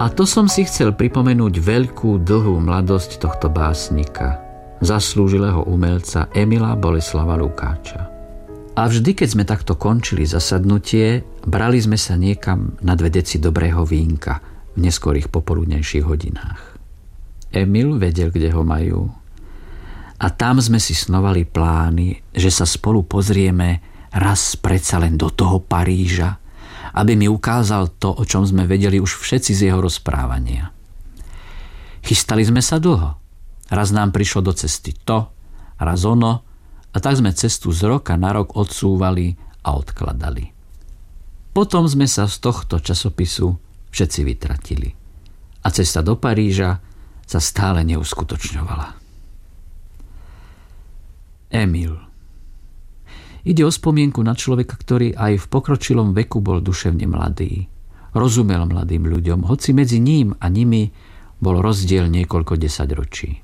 A to som si chcel pripomenúť veľkú, dlhú mladosť tohto básnika, zaslúžilého umelca Emila Boleslava Lukáča. A vždy, keď sme takto končili zasadnutie, brali sme sa niekam na 2 deci dobrého vínka v neskorých popoludnejších hodinách. Emil vedel, kde ho majú. A tam sme si snovali plány, že sa spolu pozrieme raz predsa len do toho Paríža, aby mi ukázal to, o čom sme vedeli už všetci z jeho rozprávania. Chystali sme sa dlho. Raz nám prišlo do cesty to, raz ono, a tak sme cestu z roka na rok odsúvali a odkladali. Potom sme sa z tohto časopisu všetci vytratili. A cesta do Paríža sa stále neuskutočňovala. Emil. Ide o spomienku na človeka, ktorý aj v pokročilom veku bol duševne mladý. Rozumel mladým ľuďom, hoci medzi ním a nimi bol rozdiel niekoľko desaťročí.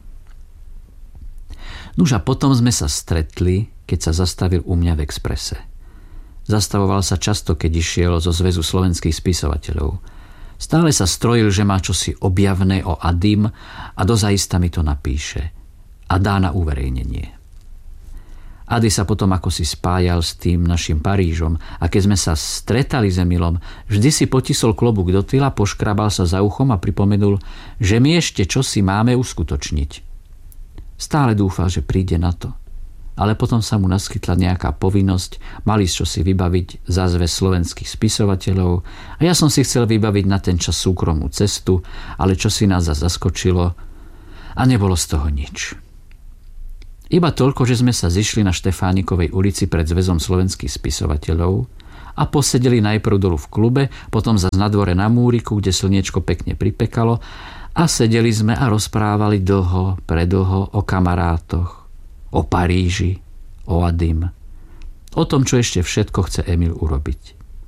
Nuž a potom sme sa stretli, keď sa zastavil u mňa v Exprese. Zastavoval sa často, keď išiel zo Zväzu slovenských spisovateľov. Stále sa strojil, že má čosi objavné o Adim a dozaista mi to napíše a dá na uverejnenie. Ady sa potom ako si spájal s tým našim Parížom a keď sme sa stretali s Emilom, vždy si potisol klobúk do tyla, poškrabal sa za uchom a pripomenul, že my ešte čosi máme uskutočniť. Stále dúfal, že príde na to. Ale potom sa mu naskytla nejaká povinnosť, mali čo si vybaviť za Zväz slovenských spisovateľov a ja som si chcel vybaviť na ten čas súkromnú cestu, ale čo si nás zaskočilo a nebolo z toho nič. Iba toľko, že sme sa zišli na Štefánikovej ulici pred Zväzom slovenských spisovateľov a posedeli najprv dolu v klube, potom zas na dvore na múriku, kde slniečko pekne pripekalo a sedeli sme a rozprávali dlho, predlho o kamarátoch, o Paríži, o Adim, o tom, čo ešte všetko chce Emil urobiť.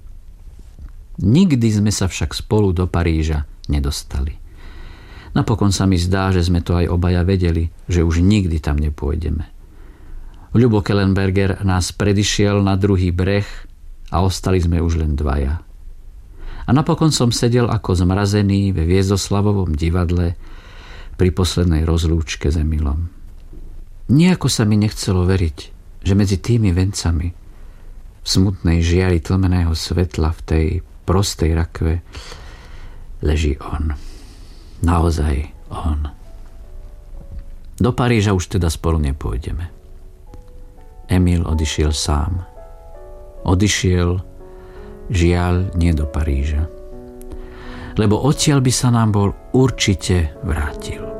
Nikdy sme sa však spolu do Paríža nedostali. Napokon sa mi zdá, že sme to aj obaja vedeli, že už nikdy tam nepôjdeme. Ľubo Kellenberger nás predišiel na druhý breh a ostali sme už len 2. A napokon som sedel ako zmrazený ve Viezdoslavovom divadle pri poslednej rozlúčke s Emilom. Nijako sa mi nechcelo veriť, že medzi tými vencami v smutnej žiari tlmeného svetla v tej prostej rakve leží on. Naozaj on. Do Paríža už teda spolu nepôjdeme. Emil odišiel sám. Odišiel, žiaľ, nie do Paríža. Lebo odtiaľ by sa nám bol určite vrátil.